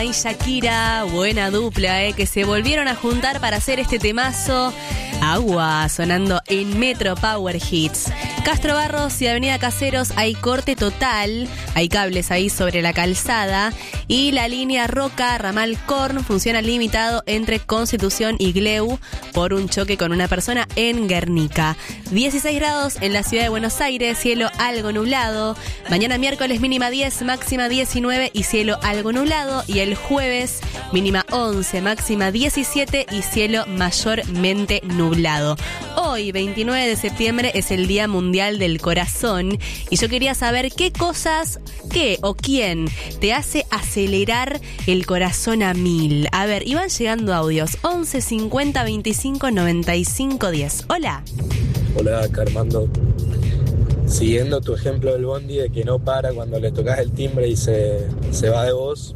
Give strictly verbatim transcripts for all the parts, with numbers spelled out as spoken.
Y Shakira, buena dupla, eh, que se volvieron a juntar para hacer este temazo. Agua, sonando en Metro Power Hits. Castro Barros y Avenida Caseros hay corte total, hay cables ahí sobre la calzada y la línea Roca Ramal Korn funciona limitado entre Constitución y Gleu por un choque con una persona en Guernica. dieciséis grados en la ciudad de Buenos Aires, cielo algo nublado. Mañana miércoles mínima diez, máxima diecinueve y cielo algo nublado. Y el jueves mínima once, máxima diecisiete y cielo mayormente nublado. Hoy, veintinueve de septiembre, es el Día Mundial del Corazón y yo quería saber qué cosas, qué o quién te hace acelerar el corazón a mil. A ver, iban llegando audios. once cincuenta veinticinco noventa y cinco diez. Hola. Hola, Armando. Siguiendo tu ejemplo del bondi de que no para cuando le tocas el timbre y se, se va de vos,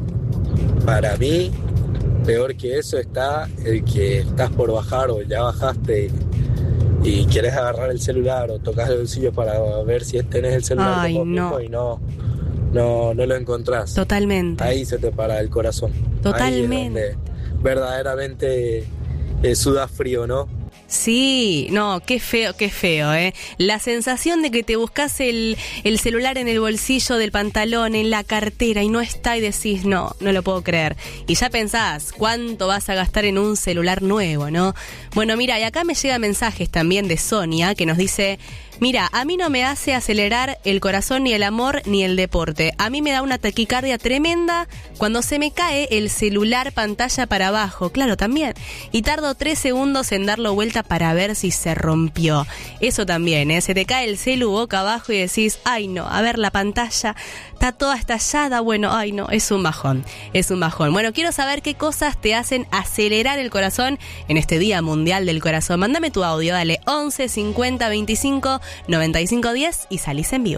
para mí, peor que eso está el que estás por bajar o ya bajaste y, y quieres agarrar el celular o tocas el bolsillo para ver si tenés el celular. Ay, como no. mismo y no, no, no lo encontrás. Totalmente. Ahí se te para el corazón. Totalmente. Ahí es donde verdaderamente eh, sudas frío, ¿no? Sí, no, qué feo, qué feo, ¿eh? La sensación de que te buscas el, el celular en el bolsillo del pantalón, en la cartera y no está y decís, no, no lo puedo creer. Y ya pensás, ¿cuánto vas a gastar en un celular nuevo, no? Bueno, mira, y acá me llegan mensajes también de Sonia que nos dice... Mira, a mí no me hace acelerar el corazón ni el amor ni el deporte. A mí me da una taquicardia tremenda cuando se me cae el celular pantalla para abajo. Claro, también. Y tardo tres segundos en darlo vuelta para ver si se rompió. Eso también, ¿eh? Se te cae el celu boca abajo y decís, ay no, a ver la pantalla está toda estallada. Bueno, ay no, es un bajón. Es un bajón. Bueno, quiero saber qué cosas te hacen acelerar el corazón en este Día Mundial del Corazón. Mándame tu audio, dale once cincuenta veinticinco noventa y cinco diez y salís en vivo.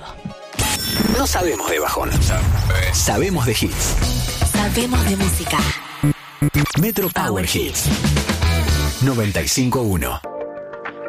No sabemos de bajón, sabemos de hits. Sabemos de música. Metro Power Hits noventa y cinco punto uno.